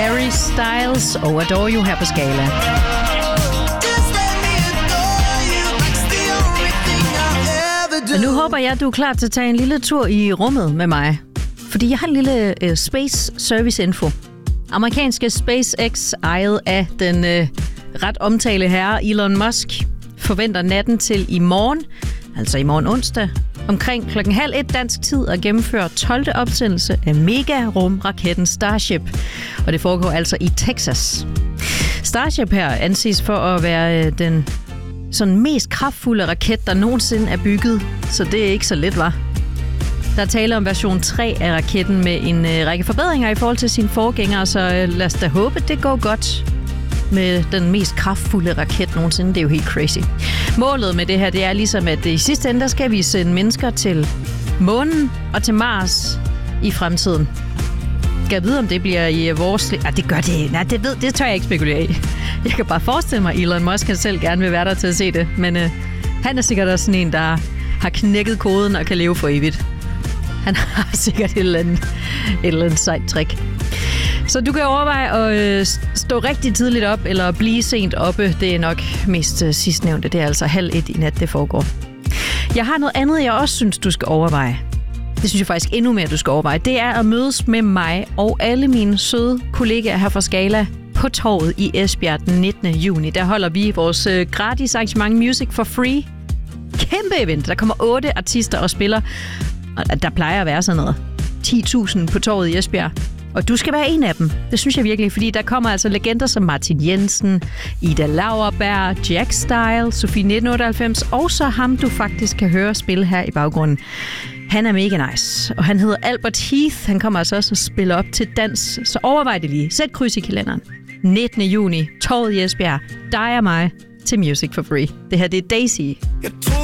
Harry Styles og Adore You her på Skala. Og nu håber jeg, at du er klar til at tage en lille tur i rummet med mig. Fordi jeg har en lille space service info. Amerikanske SpaceX, ejet af den ret omtale herre Elon Musk, forventer natten til i morgen, altså i morgen onsdag, omkring 12:30 dansk tid at gennemføre 12. opsendelse af mega-rumraketten Starship. Og det foregår altså i Texas. Starship her anses for at være den sådan mest kraftfulde raket, der nogensinde er bygget, så det er ikke så let, var. Der er tale om version 3 af raketten med en række forbedringer i forhold til sine forgængere, så lad os da håbe, det går godt med den mest kraftfulde raket nogensinde. Det er jo helt crazy. Målet med det her, det er ligesom, at i sidste ende, der skal vi sende mennesker til månen og til Mars i fremtiden. Skal jeg vide, om det bliver i vores... det gør det. Nej, det tør jeg ikke spekulere i. Jeg kan bare forestille mig, at Elon Musk selv gerne vil være der til at se det. Men han er sikkert også sådan en, der har knækket koden og kan leve for evigt. Han har sikkert et eller andet sejt trick. Så du kan overveje at stå rigtig tidligt op, eller blive sent oppe. Det er nok mest sidstnævnte. Det er altså 12:30 i nat, det foregår. Jeg har noget andet, jeg også synes, du skal overveje. Det synes jeg faktisk endnu mere, du skal overveje. Det er at mødes med mig og alle mine søde kollegaer her fra Skala på torvet i Esbjerg den 19. juni. Der holder vi vores gratis arrangement Music for Free. Kæmpe event. Der kommer 8 artister og spiller. Og der plejer at være sådan noget 10.000 på torvet i Esbjerg. Og du skal være en af dem. Det synes jeg virkelig, fordi der kommer altså legender som Martin Jensen, Ida Lauerberg, Jack Style, Sofie 1998, og så ham, du faktisk kan høre spille her i baggrunden. Han er mega nice, og han hedder Albert Heath. Han kommer altså også at spille op til dans, så overvej det lige. Sæt kryds i kalenderen. 19. juni, torvet i Esbjerg. Dig og mig til Music for Free. Det her, det er Daisy.